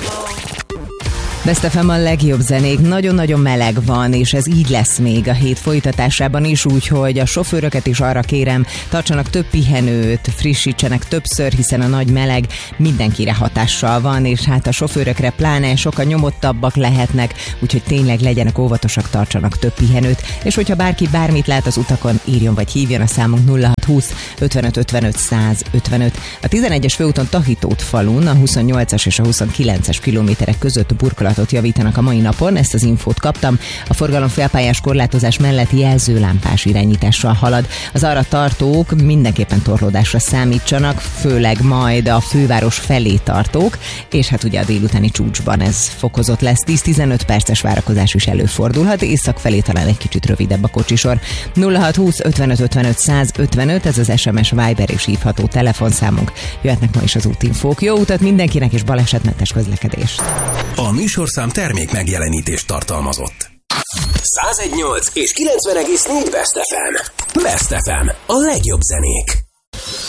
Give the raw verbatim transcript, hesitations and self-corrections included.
Best ef em a legjobb zenék, nagyon-nagyon meleg van, és ez így lesz még a hét folytatásában is, úgyhogy a sofőröket is arra kérem, tartsanak több pihenőt, frissítsenek többször, hiszen a nagy meleg mindenkire hatással van, és hát a sofőrökre pláne sokkal nyomottabbak lehetnek, úgyhogy tényleg legyenek óvatosak, tartsanak több pihenőt, és hogyha bárki bármit lát az utakon, írjon vagy hívjon a számunk nulla hat húsz ötvenöt ötvenöt száz ötvenöt. A tizenegyes főúton Tahitót falun, a huszonnyolcas és a huszonkilences kilométerek között burkolatot javítanak a mai napon, ezt az infót kaptam. A forgalom félpályás korlátozás mellett jelzőlámpás irányítással halad. Az arra tartók mindenképpen torlódásra számítsanak, főleg majd a főváros felé tartók, és hát ugye a délutáni csúcsban ez fokozott lesz. tíz-tizenöt perces várakozás is előfordulhat, észak felé talán egy kicsit rövidebb a kocsisor. nulla hat húsz ötvenöt ötvenöt száz ötvenöt, ez az es em es, Viber és hívható telefonszámunk. Jöhetnek ma is az útinfók. Jó utat mindenkinek, és balesetmentes közlekedést! A műsorszám termék megjelenítést tartalmazott. száz egy egész nyolc és kilencven egész négy Best ef em. Best ef em. A legjobb zenék.